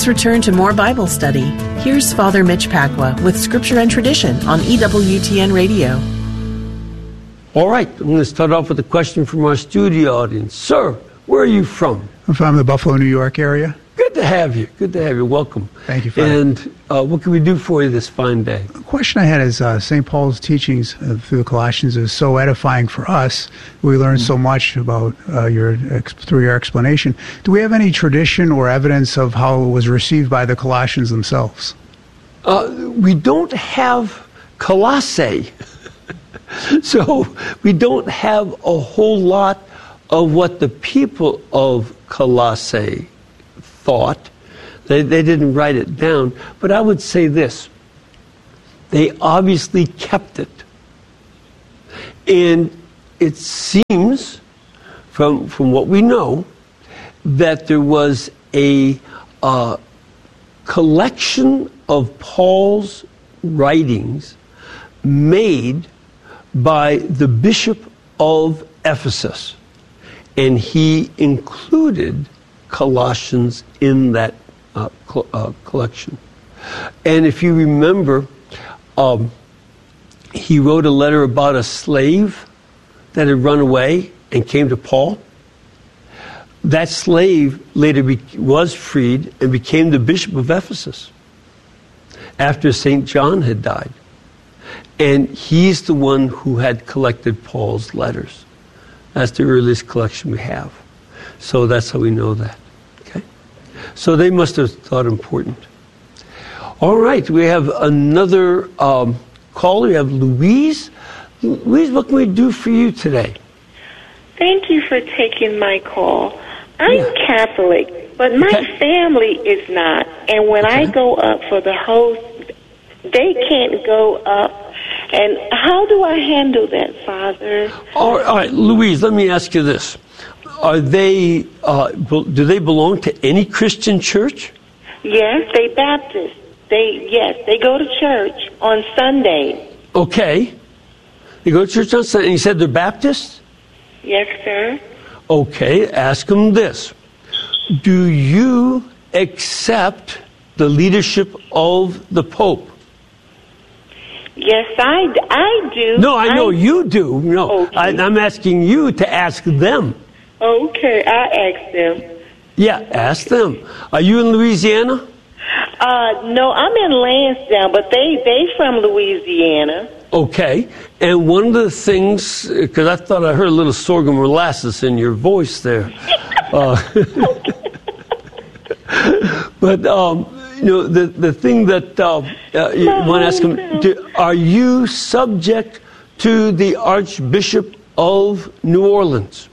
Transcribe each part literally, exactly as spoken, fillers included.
let's return to more Bible study. Here's Father Mitch Pacwa with Scripture and Tradition on E W T N Radio. All right, I'm going to start off with a question from our studio audience. Sir, where are you from? I'm from the Buffalo, New York area. Good to have you. Good to have you. Welcome. Thank you, Father. And uh, what can we do for you this fine day? The question I had is uh, Saint Paul's teachings uh, through the Colossians is so edifying for us. We learn so much about uh, your ex- through your explanation. Do we have any tradition or evidence of how it was received by the Colossians themselves? Uh, we don't have Colossae. So we don't have a whole lot of what the people of Colossae thought. They, they didn't write it down. But I would say this. They obviously kept it. And it seems, from, from what we know, that there was a uh, collection of Paul's writings made by the Bishop of Ephesus. And he included Colossians in that uh, cl- uh, collection. And if you remember, um, he wrote a letter about a slave that had run away and came to Paul. That slave later be- was freed and became the Bishop of Ephesus after Saint John had died. And he's the one who had collected Paul's letters. That's the earliest collection we have. So that's how we know that. Okay? So they must have thought important. All right, we have another um, caller. We have Louise. Louise, what can we do for you today? Thank you for taking my call. I'm Yeah. Catholic, but my Okay. family is not. And when I Okay. go up for the host, they can't go up. And how do I handle that, Father? All right, all right, Louise, let me ask you this. Are they, uh, be- do they belong to any Christian church? Yes, they Baptist. They yes, they go to church on Sunday. Okay. They go to church on Sunday, and you said they're Baptist? Yes, sir. Okay, ask them this. Do you accept the leadership of the Pope? Yes, I, I do. No, I know you do. No, Okay. I, I'm asking you to ask them. Okay, I asked them. Yeah, ask them. Are you in Louisiana? Uh, no, I'm in Lansdowne, but they they from Louisiana. Okay. And one of the things, because I thought I heard a little sorghum molasses in your voice there. uh, but, um, you know, the, the thing that uh, uh, you want to ask them, do, are you subject to the Archbishop of New Orleans?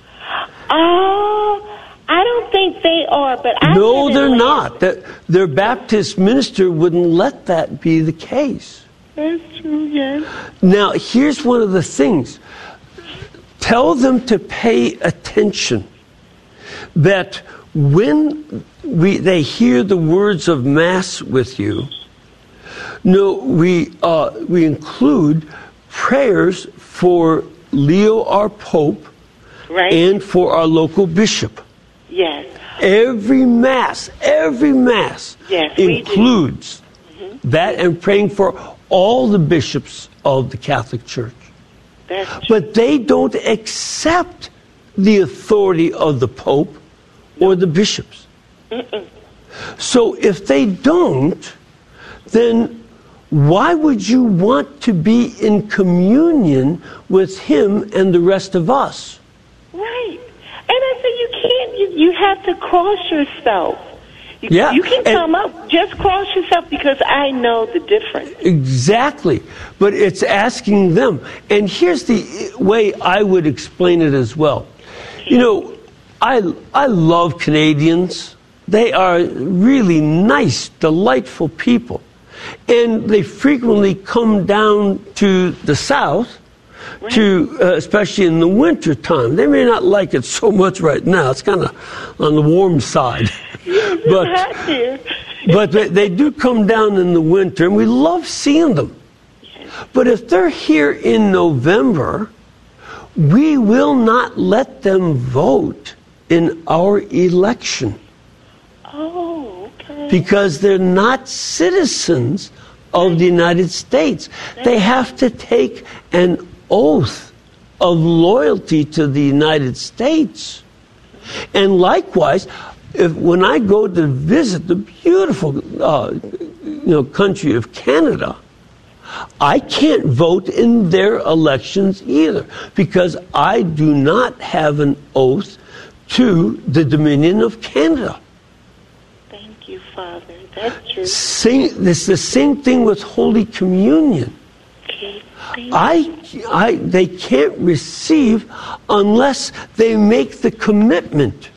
Oh, I don't think they are, but I No, live in they're Lansdowne. not. That- Their Baptist minister wouldn't let that be the case. That's true, yes. Now, here's one of the things. Tell them to pay attention that when we they hear the words of Mass with you, no, we uh, we include prayers for Leo, our Pope, Right? and for our local bishop. Yes. Every Mass, every Mass Yes, we do. includes that, and praying for all the bishops of the Catholic Church. That's true. But they don't accept the authority of the Pope or the bishops. Mm-mm. So if they don't, then why would you want to be in communion with him and the rest of us? Right. And I said, you can't, you, you have to cross yourself. You, Yeah, you can and- come up, just cross yourself because I know the difference. Exactly. But it's asking them. And here's the way I would explain it as well. You know, I, I love Canadians. They are really nice, delightful people. And they frequently come down to the South, to uh, especially in the winter time. They may not like it so much right now. It's kind of on the warm side. but Hot here. but they, they do come down in the winter, and we love seeing them. But if they're here in November, we will not let them vote in our election. Oh, okay. because they're not citizens of the United States. They have to take an oath of loyalty to the United States. And likewise, if when I go to visit the beautiful uh, you know, country of Canada, I can't vote in their elections either, because I do not have an oath to the Dominion of Canada. Thank you, Father. That's true. Same, it's the same thing with Holy Communion. Okay. I, I, they can't receive unless they make the commitment.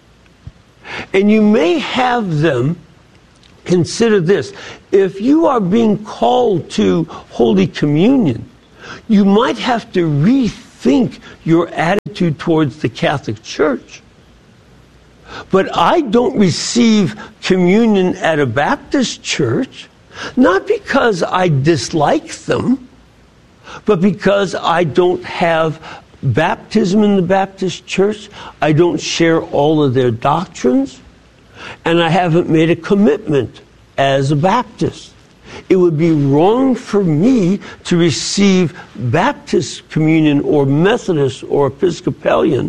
And you may have them consider this. If you are being called to Holy Communion, you might have to rethink your attitude towards the Catholic Church. But I don't receive communion at a Baptist church, not because I dislike them, but because I don't have baptism in the Baptist church, I don't share all of their doctrines, and I haven't made a commitment as a Baptist. It would be wrong for me to receive Baptist communion or Methodist or Episcopalian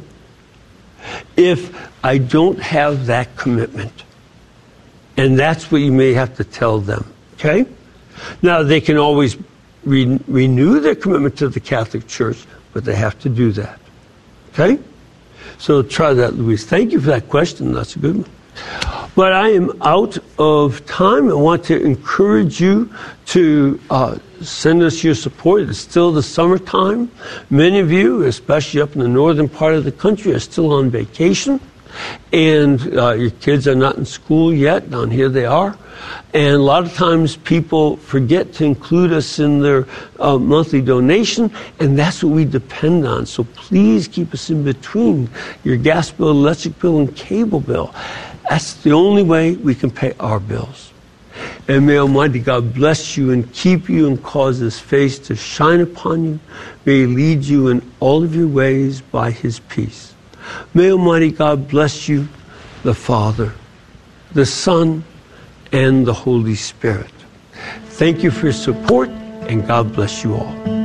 if I don't have that commitment. And that's what you may have to tell them, okay? Now, they can always re- renew their commitment to the Catholic Church, but they have to do that, okay? So try that, Louise. Thank you for that question. That's a good one. But I am out of time. I want to encourage you to uh, send us your support. It's still the summertime. Many of you, especially up in the northern part of the country, are still on vacation. And uh, your kids are not in school yet. Down here they are. And a lot of times people forget to include us in their uh, monthly donation, and that's what we depend on. So please keep us in between your gas bill, electric bill, and cable bill. That's the only way we can pay our bills. And may Almighty God bless you and keep you and cause His face to shine upon you. May He lead you in all of your ways by His peace. May Almighty God bless you, the Father, the Son, and the Holy Spirit. Thank you for your support, and God bless you all.